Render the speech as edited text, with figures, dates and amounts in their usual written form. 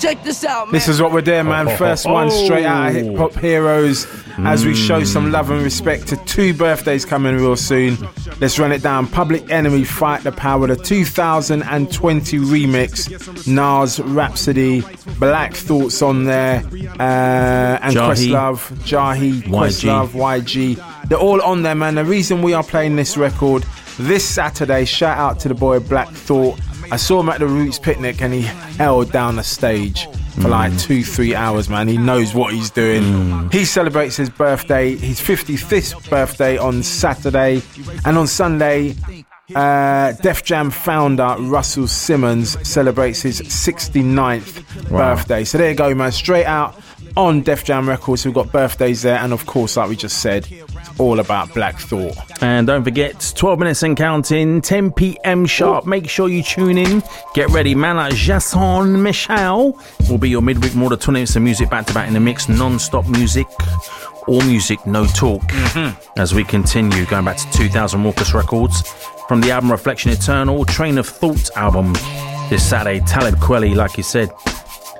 Check this out, man. This is what we're doing, man. First one straight out of Hip Hop Heroes as we show some love and respect to two birthdays coming real soon. Let's run it down. Public Enemy, Fight the Power, the 2020 remix, Nas Rhapsody, Black Thoughts on there, and Questlove, Jahi, Questlove, YG. They're all on there, man. The reason we are playing this record this Saturday, shout out to the boy Black Thought. I saw him at the Roots Picnic and he held down the stage for like 2-3 hours, man. He knows what he's doing. He celebrates his birthday, his 55th birthday on Saturday. And on Sunday, Def Jam founder Russell Simmons celebrates his 69th birthday. So there you go, man. Straight out on Def Jam Records. We've got birthdays there. And of course, like we just said, it's all about Black Thought. And don't forget, 12 minutes and counting, 10 p.m. sharp. Make sure you tune in. Get ready, man. Like Jason Michel will be your midweek more than 20 minutes of music back to back in the mix. Non-stop music. All music, no talk. As we continue, going back to 2000 Raucous Records. From the album Reflection Eternal, Train of Thought album. This Saturday, Talib Kweli, like you said,